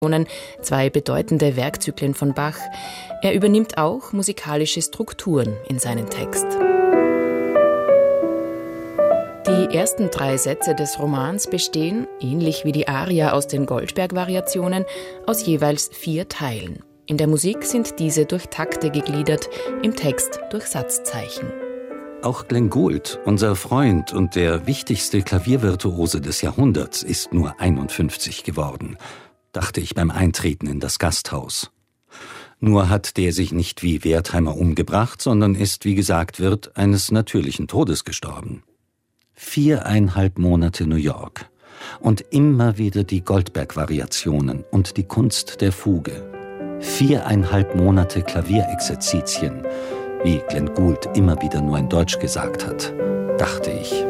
zwei bedeutende Werkzyklen von Bach. Er übernimmt auch musikalische Strukturen in seinen Text. Die ersten 3 Sätze des Romans bestehen, ähnlich wie die Aria aus den Goldberg-Variationen, aus jeweils 4 Teilen. In der Musik sind diese durch Takte gegliedert, im Text durch Satzzeichen. Auch Glenn Gould, unser Freund und der wichtigste Klaviervirtuose des Jahrhunderts, ist nur 51 geworden, dachte ich beim Eintreten in das Gasthaus. Nur hat der sich nicht wie Wertheimer umgebracht, sondern ist, wie gesagt wird, eines natürlichen Todes gestorben. 4,5 Monate New York und immer wieder die Goldberg-Variationen und die Kunst der Fuge. 4,5 Monate Klavierexerzitien, wie Glenn Gould immer wieder nur in Deutsch gesagt hat, dachte ich.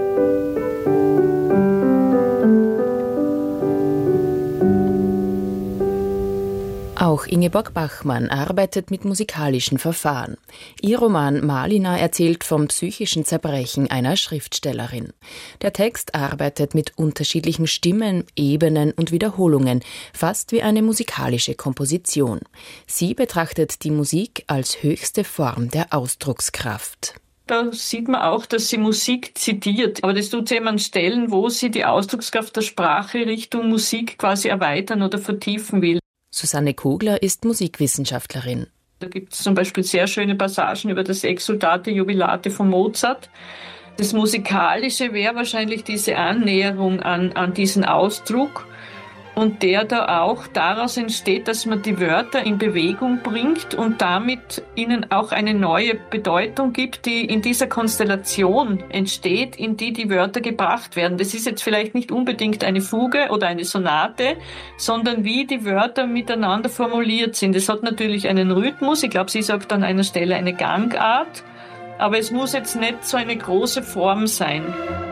Auch Ingeborg Bachmann arbeitet mit musikalischen Verfahren. Ihr Roman Malina erzählt vom psychischen Zerbrechen einer Schriftstellerin. Der Text arbeitet mit unterschiedlichen Stimmen, Ebenen und Wiederholungen, fast wie eine musikalische Komposition. Sie betrachtet die Musik als höchste Form der Ausdruckskraft. Da sieht man auch, dass sie Musik zitiert. Aber das tut sie eben an Stellen, wo sie die Ausdruckskraft der Sprache Richtung Musik quasi erweitern oder vertiefen will. Susanne Kugler ist Musikwissenschaftlerin. Da gibt es zum Beispiel sehr schöne Passagen über das Exsultate Jubilate von Mozart. Das Musikalische wäre wahrscheinlich diese Annäherung an diesen Ausdruck und der da auch daraus entsteht, dass man die Wörter in Bewegung bringt und damit ihnen auch eine neue Bedeutung gibt, die in dieser Konstellation entsteht, in die die Wörter gebracht werden. Das ist jetzt vielleicht nicht unbedingt eine Fuge oder eine Sonate, sondern wie die Wörter miteinander formuliert sind. Es hat natürlich einen Rhythmus, ich glaube, sie sagt an einer Stelle eine Gangart, aber es muss jetzt nicht so eine große Form sein.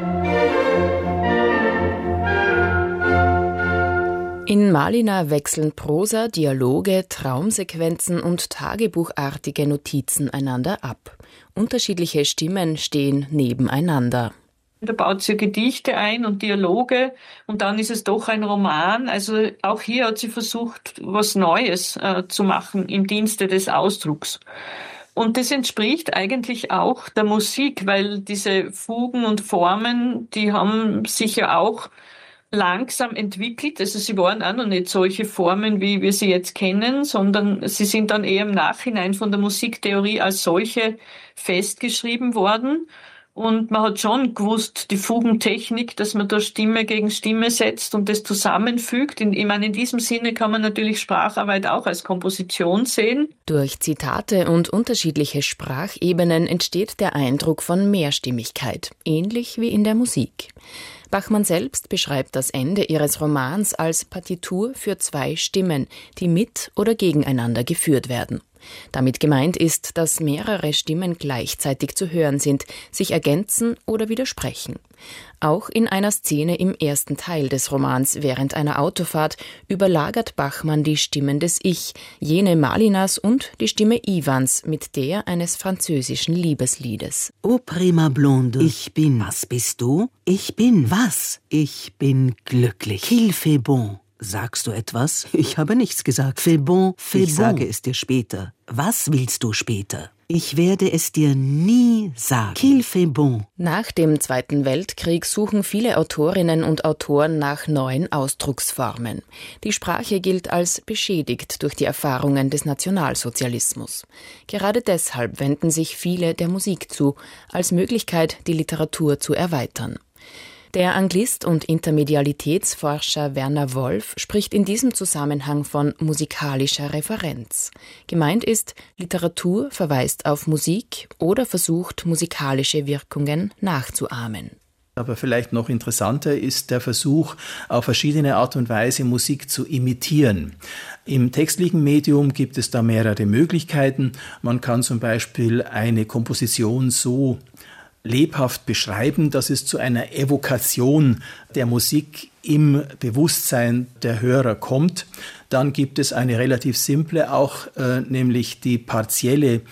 In Malina wechseln Prosa, Dialoge, Traumsequenzen und tagebuchartige Notizen einander ab. Unterschiedliche Stimmen stehen nebeneinander. Da baut sie Gedichte ein und Dialoge und dann ist es doch ein Roman. Also auch hier hat sie versucht, was Neues zu machen im Dienste des Ausdrucks. Und das entspricht eigentlich auch der Musik, weil diese Fugen und Formen, die haben sich ja auch langsam entwickelt. Also sie waren auch noch nicht solche Formen, wie wir sie jetzt kennen, sondern sie sind dann eher im Nachhinein von der Musiktheorie als solche festgeschrieben worden. Und man hat schon gewusst, die Fugentechnik, dass man da Stimme gegen Stimme setzt und das zusammenfügt. Ich meine, in diesem Sinne kann man natürlich Spracharbeit auch als Komposition sehen. Durch Zitate und unterschiedliche Sprachebenen entsteht der Eindruck von Mehrstimmigkeit, ähnlich wie in der Musik. Bachmann selbst beschreibt das Ende ihres Romans als Partitur für 2 Stimmen, die mit oder gegeneinander geführt werden. Damit gemeint ist, dass mehrere Stimmen gleichzeitig zu hören sind, sich ergänzen oder widersprechen. Auch in einer Szene im ersten Teil des Romans während einer Autofahrt überlagert Bachmann die Stimmen des Ich, jene Malinas und die Stimme Ivans mit der eines französischen Liebesliedes. Oh prima blonde, ich bin. Was bist du? Ich bin. Was? Ich bin glücklich. Qu'il fait bon. Sagst du etwas? Ich habe nichts gesagt. Fait bon, fait bon. Ich sage es dir später. Was willst du später? Ich werde es dir nie sagen. Qu'il fait bon. Nach dem Zweiten Weltkrieg suchen viele Autorinnen und Autoren nach neuen Ausdrucksformen. Die Sprache gilt als beschädigt durch die Erfahrungen des Nationalsozialismus. Gerade deshalb wenden sich viele der Musik zu, als Möglichkeit, die Literatur zu erweitern. Der Anglist und Intermedialitätsforscher Werner Wolf spricht in diesem Zusammenhang von musikalischer Referenz. Gemeint ist, Literatur verweist auf Musik oder versucht, musikalische Wirkungen nachzuahmen. Aber vielleicht noch interessanter ist der Versuch, auf verschiedene Art und Weise Musik zu imitieren. Im textlichen Medium gibt es da mehrere Möglichkeiten. Man kann zum Beispiel eine Komposition so lebhaft beschreiben, dass es zu einer Evokation der Musik im Bewusstsein der Hörer kommt. Dann gibt es eine relativ simple auch, nämlich die partielle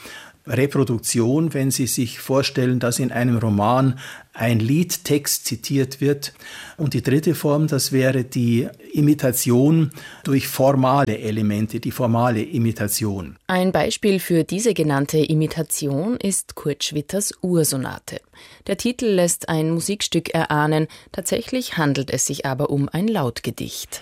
Reproduktion, wenn Sie sich vorstellen, dass in einem Roman ein Liedtext zitiert wird. Und die dritte Form, das wäre die Imitation durch formale Elemente, die formale Imitation. Ein Beispiel für diese genannte Imitation ist Kurt Schwitters Ursonate. Der Titel lässt ein Musikstück erahnen, tatsächlich handelt es sich aber um ein Lautgedicht.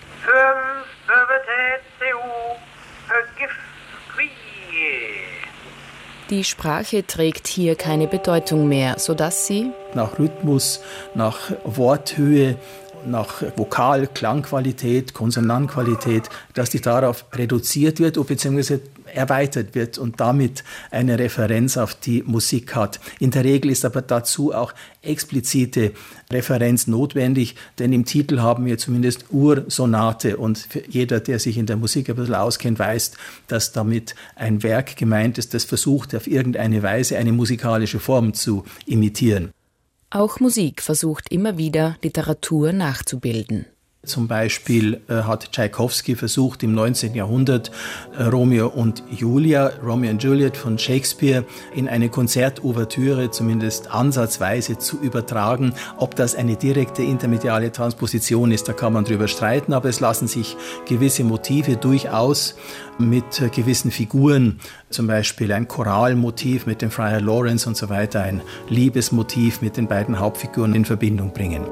Die Sprache trägt hier keine Bedeutung mehr, sodass sie nach Rhythmus, nach Worthöhe, nach Vokal-, Klangqualität, Konsonantqualität, dass die darauf reduziert wird bzw. erweitert wird und damit eine Referenz auf die Musik hat. In der Regel ist aber dazu auch explizite Referenz notwendig, denn im Titel haben wir zumindest Ursonate und für jeder, der sich in der Musik ein bisschen auskennt, weiß, dass damit ein Werk gemeint ist, das versucht, auf irgendeine Weise eine musikalische Form zu imitieren. Auch Musik versucht immer wieder, Literatur nachzubilden. Zum Beispiel hat Tschaikowski versucht, im 19. Jahrhundert Romeo und Juliet von Shakespeare in eine Konzertouvertüre zumindest ansatzweise zu übertragen. Ob das eine direkte intermediale Transposition ist, da kann man drüber streiten, aber es lassen sich gewisse Motive durchaus mit gewissen Figuren, zum Beispiel ein Choralmotiv mit dem Friar Lawrence und so weiter, ein Liebesmotiv mit den beiden Hauptfiguren in Verbindung bringen.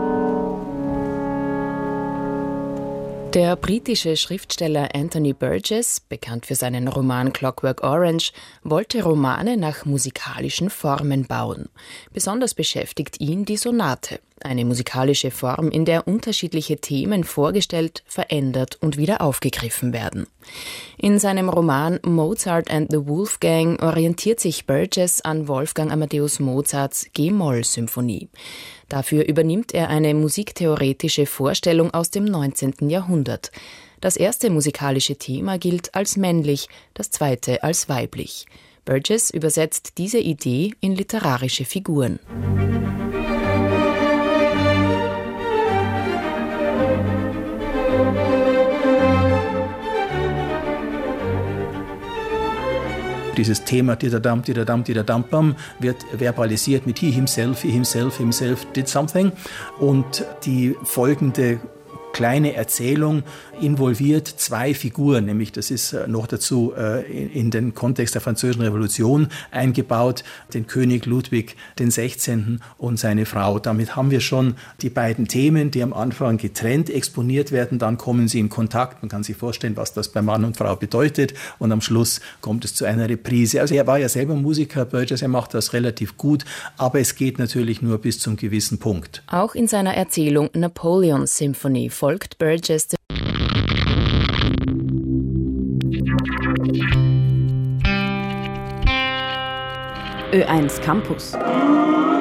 Der britische Schriftsteller Anthony Burgess, bekannt für seinen Roman Clockwork Orange, wollte Romane nach musikalischen Formen bauen. Besonders beschäftigt ihn die Sonate, eine musikalische Form, in der unterschiedliche Themen vorgestellt, verändert und wieder aufgegriffen werden. In seinem Roman Mozart and the Wolfgang orientiert sich Burgess an Wolfgang Amadeus Mozarts G-Moll-Symphonie. Dafür übernimmt er eine musiktheoretische Vorstellung aus dem 19. Jahrhundert. Das erste musikalische Thema gilt als männlich, das zweite als weiblich. Burgess übersetzt diese Idee in literarische Figuren. Dieses Thema Didadam, Didadam, Didadampam wird verbalisiert mit he himself did something. Und die folgende kleine Erzählung involviert zwei Figuren, nämlich das ist noch dazu in den Kontext der Französischen Revolution eingebaut, den König Ludwig XVI. Und seine Frau. Damit haben wir schon die beiden Themen, die am Anfang getrennt exponiert werden, dann kommen sie in Kontakt, man kann sich vorstellen, was das bei Mann und Frau bedeutet und am Schluss kommt es zu einer Reprise. Also er war ja selber Musiker, Burgess, er macht das relativ gut, aber es geht natürlich nur bis zum gewissen Punkt. Auch in seiner Erzählung Napoleon Symphony folgt Burgess Ö1 Campus.